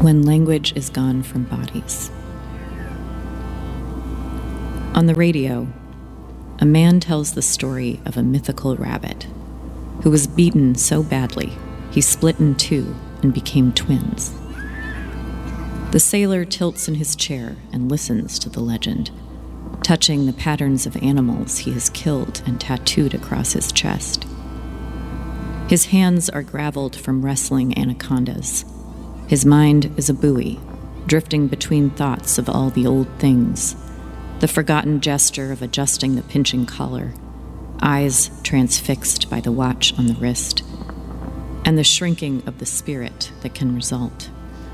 when language is gone from bodies. On the radio, a man tells the story of a mythical rabbit who was beaten so badly he split in two and became twins. The sailor tilts in his chair and listens to the legend, touching the patterns of animals he has killed and tattooed across his chest. His hands are graveled from wrestling anacondas. His mind is a buoy, drifting between thoughts of all the old things, the forgotten gesture of adjusting the pinching collar, eyes transfixed by the watch on the wrist, and the shrinking of the spirit that can result.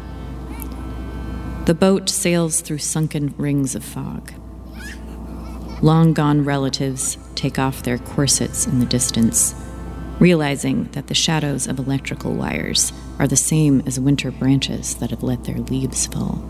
The boat sails through sunken rings of fog. Long-gone relatives take off their corsets in the distance, realizing that the shadows of electrical wires are the same as winter branches that have let their leaves fall.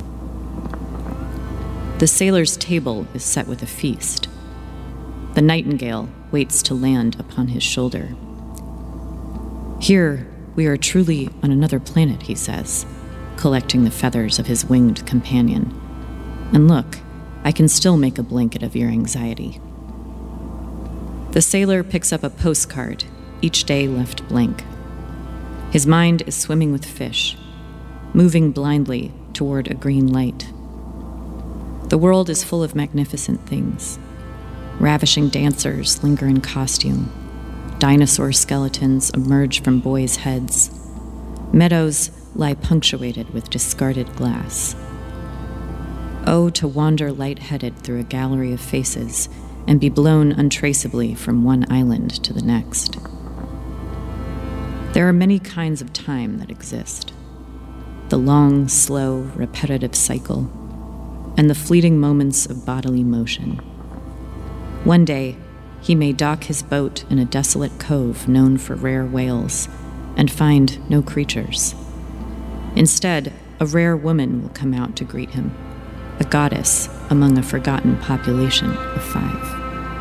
The sailor's table is set with a feast. The nightingale waits to land upon his shoulder. Here, we are truly on another planet, he says, collecting the feathers of his winged companion. And look, I can still make a blanket of your anxiety. The sailor picks up a postcard, each day left blank. His mind is swimming with fish, moving blindly toward a green light. The world is full of magnificent things. Ravishing dancers linger in costume. Dinosaur skeletons emerge from boys' heads. Meadows lie punctuated with discarded glass. Oh, to wander light-headed through a gallery of faces and be blown untraceably from one island to the next. There are many kinds of time that exist. The long, slow, repetitive cycle, and the fleeting moments of bodily motion. One day, he may dock his boat in a desolate cove known for rare whales and find no creatures. Instead, a rare woman will come out to greet him, a goddess among a forgotten population of 5.